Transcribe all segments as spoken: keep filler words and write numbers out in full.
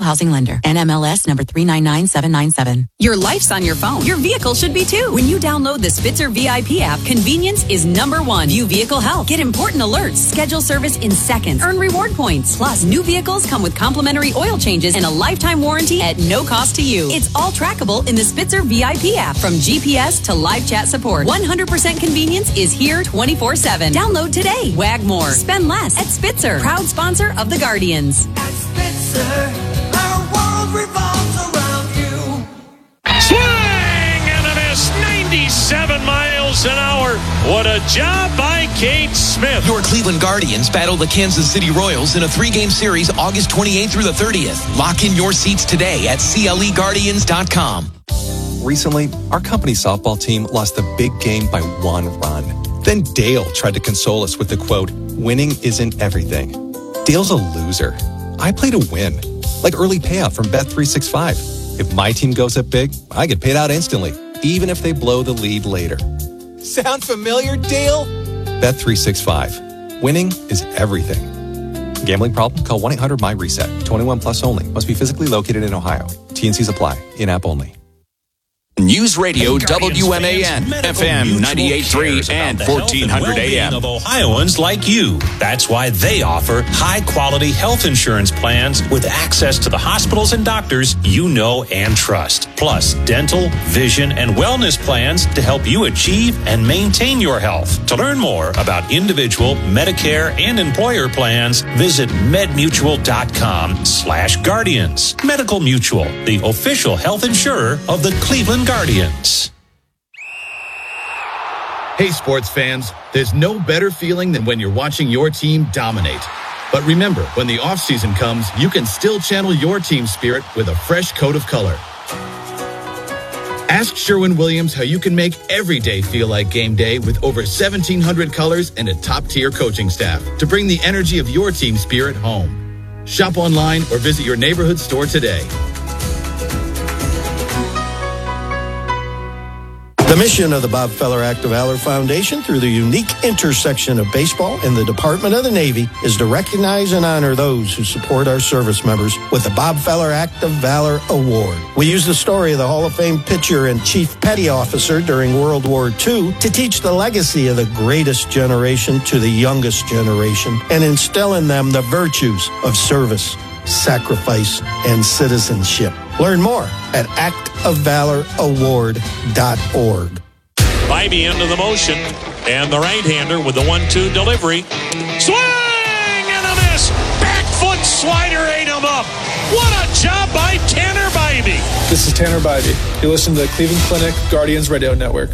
housing lender. N M L S number three nine nine seven nine seven. Your life's on your phone. Your vehicle should be too. When you download the Spitzer V I P app, convenience is number one. View vehicle health. Get important alerts. Schedule service in seconds. Earn reward points. Plus, new vehicles come with complimentary oil changes and a lifetime warranty at no cost to you. It's all trackable in the Spitzer V I P app. From G P S to live chat support, one hundred percent convenience is here twenty-four seven. Download today. Wag more. Spend less at Spitzer. Proud sponsor of the Guardians. At Spitzer, our world revolves around you. Swing and a miss. ninety-seven miles an hour. What a job by Kate Smith. Your Cleveland Guardians battle the Kansas City Royals in a three-game series August twenty-eighth through the thirtieth. Lock in your seats today at C L E Guardians dot com. Recently, our company softball team lost the big game by one run. Then Dale tried to console us with the quote, "Winning isn't everything." Dale's a loser. I play to win. Like early payout from Bet three sixty-five. If my team goes up big, I get paid out instantly, even if they blow the lead later. Sound familiar, Dale? Bet three sixty-five. Winning is everything. Gambling problem? Call one eight hundred M Y reset. twenty-one plus only. Must be physically located in Ohio. T N Cs apply. In-app only. News Radio W M A N, F M ninety-eight point three and fourteen hundred A M. Of Ohioans like you. That's why they offer high-quality health insurance plans with access to the hospitals and doctors you know and trust. Plus, dental, vision, and wellness plans to help you achieve and maintain your health. To learn more about individual, Medicare, and employer plans, visit medmutual.com slash guardians. Medical Mutual, the official health insurer of the Cleveland Guardians. Hey, sports fans, there's no better feeling than when you're watching your team dominate. But remember, when the offseason comes, you can still channel your team spirit with a fresh coat of color. Ask Sherwin-Williams how you can make every day feel like game day with over seventeen hundred colors and a top-tier coaching staff to bring the energy of your team spirit home. Shop online or visit your neighborhood store today. The mission of the Bob Feller Act of Valor Foundation, through the unique intersection of baseball and the Department of the Navy, is to recognize and honor those who support our service members with the Bob Feller Act of Valor Award. We use the story of the Hall of Fame pitcher and Chief Petty Officer during World War Two to teach the legacy of the greatest generation to the youngest generation and instill in them the virtues of service, sacrifice, and citizenship. Learn more at act of valor award dot org. Bybee into the motion, and the right-hander with the one two delivery. Swing and a miss! Back foot slider ate him up. What a job by Tanner Bybee. This is Tanner Bybee. You listen to the Cleveland Clinic Guardians Radio Network.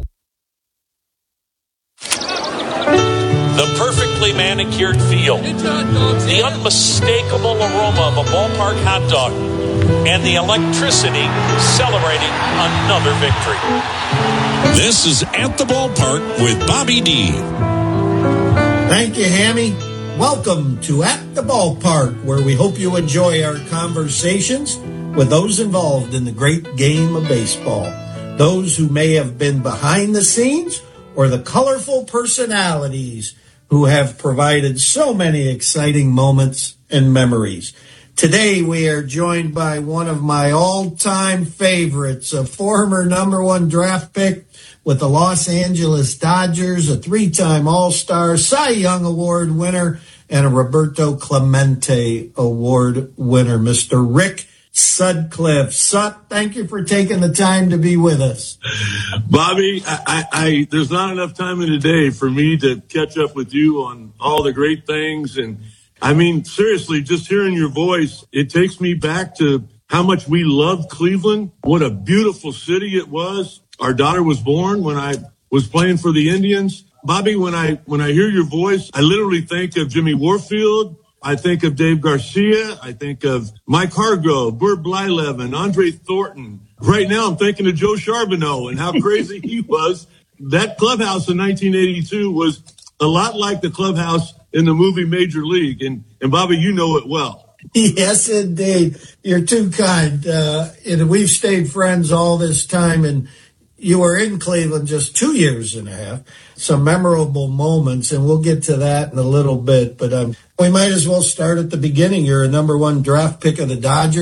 The perfectly manicured field, the unmistakable aroma of a ballpark hot dog, and the electricity celebrating another victory. This is At the Ballpark with Bobby D. Thank you, Hammy. Welcome to At the Ballpark, where we hope you enjoy our conversations with those involved in the great game of baseball. Those who may have been behind the scenes or the colorful personalities who have provided so many exciting moments and memories. Today, we are joined by one of my all-time favorites, a former number one draft pick with the Los Angeles Dodgers, a three-time All-Star, Cy Young Award winner, and a Roberto Clemente Award winner, Mister Rick Sutcliffe. Sut, thank you for taking the time to be with us. Bobby, I, I, I there's not enough time in the day for me to catch up with you on all the great things. And I mean, seriously, just hearing your voice, it takes me back to how much we loved Cleveland. What a beautiful city it was. Our daughter was born when I was playing for the Indians. Bobby, when I when I hear your voice, I literally think of Jimmy Warfield. I think of Dave Garcia. I think of Mike Hargrove, Bert Blyleven, Andre Thornton. Right now, I'm thinking of Joe Charbonneau and how crazy he was. That clubhouse in nineteen eighty-two was a lot like the clubhouse in the movie Major League. And, and Bobby, you know it well. Yes, indeed. You're too kind. Uh, and we've stayed friends all this time, and you were in Cleveland just two years and a half. Some memorable moments, and we'll get to that in a little bit. But um, we might as well start at the beginning. You're a number one draft pick of the Dodgers.